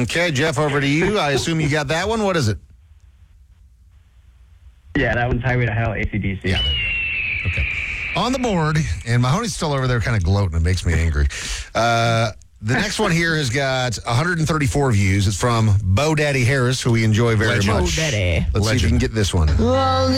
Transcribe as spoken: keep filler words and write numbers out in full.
Okay, Jeff, over to you. I assume you got that one. What is it? Yeah, that one's Highway to Hell, A C D C. Yeah. Okay. On the board, and Mahoney's still over there kind of gloating. It makes me angry. Uh, the next one here has got one hundred thirty-four views. It's from Bo Daddy Harris, who we enjoy very Legend. much. Bo Daddy. Let's see if you can get this one. Well,